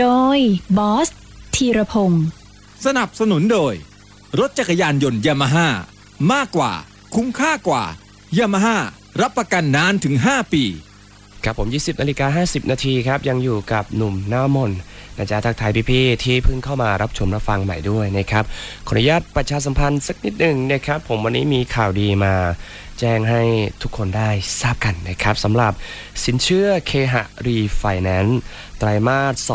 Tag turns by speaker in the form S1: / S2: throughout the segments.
S1: โดยบอสธีรพงศ์
S2: สนับสนุนโดยรถจักรยานยนต์ยามาฮ่ามากกว่าคุ้มค่ากว่ายามาฮ่ารับประกันนานถึง5 ปี
S3: ครับผม 20:50 นาทีครับยังอยู่กับหนุ่มหน้ามนนะจ๊ะทักทายพี่ๆที่เพิ่งเข้ามารับชมรับฟังใหม่ด้วยนะครับขออนุญาตประชาสัมพันธ์สักนิดหนึ่งนะครับผมวันนี้มีข่าวดีมาแจ้งให้ทุกคนได้ทราบกันนะครับสำหรับสินเชื่อเคหะรีไฟแนนซ์ไตรมาส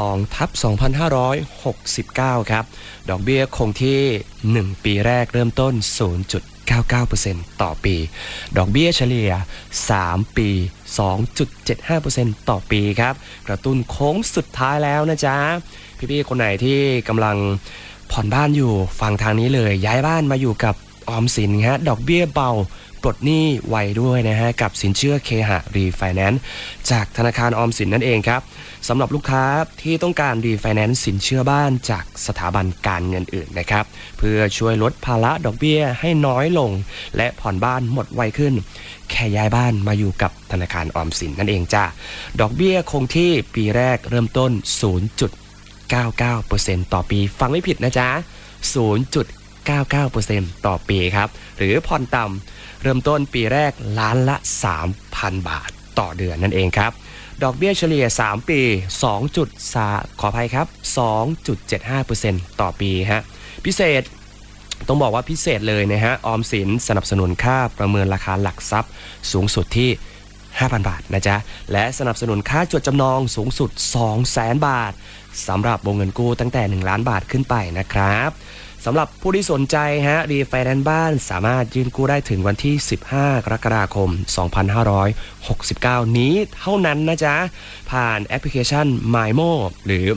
S3: 2/2569 ครับดอกเบี้ยคงที่1ปีแรกเริ่มต้น 0.99% ต่อปีดอกเบี้ยเฉลี่ย3 ปี 2.75% ต่อปีครับกระตุ้นโค้งสุดท้ายแล้วนะจ๊ะพี่ๆคนไหนที่กำลังผ่อนบ้านอยู่ฟังทางนี้เลยย้ายบ้านมาอยู่กับออมสินฮะดอกเบี้ยเบาปลดหนี้ไวด้วยนะฮะกับสินเชื่อเคหะรีไฟแนนซ์จากธนาคารออมสินนั่นเองครับสำหรับลูกค้าที่ต้องการรีไฟแนนซ์สินเชื่อบ้านจากสถาบันการเงินอื่นนะครับเพื่อช่วยลดภาระดอกเบี้ยให้น้อยลงและผ่อนบ้านหมดไวขึ้นแค่ย้ายบ้านมาอยู่กับธนาคารออมสินนั่นเองจ้ะดอกเบี้ยคงที่ปีแรกเริ่มต้น 0.99% ต่อปีฟังไม่ผิดนะจ๊ะ 0.99% ต่อปีครับหรือผ่อนต่ำเริ่มต้นปีแรกล้านละ 3,000 บาทต่อเดือนนั่นเองครับดอกเบี้ยเฉลี่ย3 ปีขออภัยครับ 2.75% ต่อปีฮะพิเศษต้องบอกว่าพิเศษเลยนะฮะออมสินสนับสนุนค่าประเมินราคาหลักทรัพย์สูงสุดที่ 5,000 บาทนะจ๊ะและสนับสนุนค่าจดจำนองสูงสุด 200,000 บาทสำหรับวงเงินกู้ตั้งแต่1 ล้านบาทขึ้นไปนะครับสำหรับผู้ที่สนใจฮะรีไฟแนนซ์บ้านสามารถยื่นกู้ได้ถึงวันที่15 กรกฎาคม 2569 นี้เท่านั้นนะจ๊ะผ่านแอปพลิเคชัน MyMo หรือ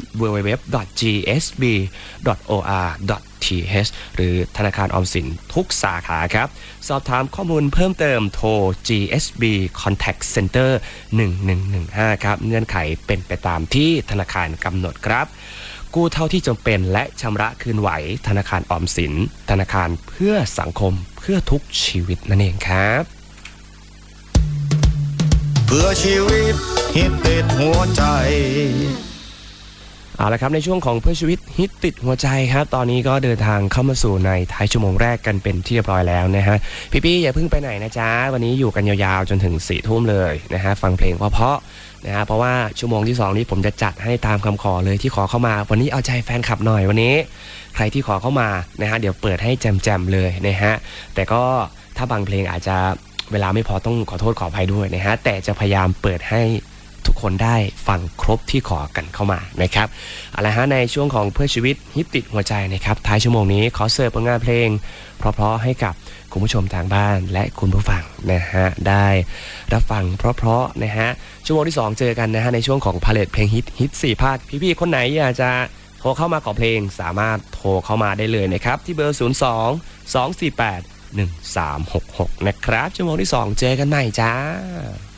S3: www.gsb.or.th หรือธนาคารออมสินทุกสาขาครับสอบถามข้อมูลเพิ่มเติมโทร GSB Contact Center 1115 ครับเงื่อนไขเป็นไปตามที่ธนาคารกำหนดครับกู้เท่าที่จำเป็นและชำระคืนไหวธนาคารออมสินธนาคารเพื่อสังคมเพื่อทุกชีวิตนั่นเองครับ
S4: เพื่อชีวิตฮิตติดหัวใจ
S3: เอาละครับในช่วงของเพื่อชีวิตฮิตติดหัวใจครับตอนนี้ก็เดินทางเข้ามาสู่ในท้ายชั่วโมงแรกกันเป็นที่เรียบร้อยแล้วนะฮะพี่ๆอย่าเพิ่งไปไหนนะจ๊ะวันนี้อยู่กันยาวๆจนถึง4 ทุ่มเลยนะฮะฟังเพลงเพราะๆนะฮะเพราะว่าชั่วโมงที่2นี้ผมจะจัดให้ตามคำขอเลยที่ขอเข้ามาวันนี้เอาใจแฟนคลับหน่อยวันนี้ใครที่ขอเข้ามานะฮะเดี๋ยวเปิดให้แจมๆเลยนะฮะแต่ก็ถ้าบางเพลงอาจจะเวลาไม่พอต้องขอโทษขออภัยด้วยนะฮะแต่จะพยายามเปิดให้ทุกคนได้ฟังครบที่ขอกันเข้ามานะครับเอาละฮะในช่วงของเพื่อชีวิตฮิตติดหัวใจนะครับท้ายชั่วโมงนี้ขอเสิร์ฟผลงานเพลงเพราะๆให้กับคุณผู้ชมทางบ้านและคุณผู้ฟังนะฮะได้รับฟังเพราะๆนะฮะชั่วโมงที่2เจอกันนะฮะในช่วงของพาเลทเพลงฮิต4 ภาคพี่ๆคนไหนอยากจะโทรเข้ามาขอเพลงสามารถโทรเข้ามาได้เลยนะครับที่เบอร์02 248 1366นะครับชั่วโมงที่2เจอกันใหม่จ้า